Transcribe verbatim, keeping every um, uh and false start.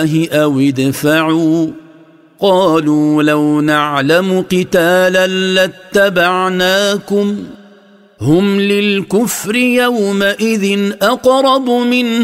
أو ادفعوا قالوا لو نعلم قتالا لاتبعناكم هم للكفر يومئذ أقرب منه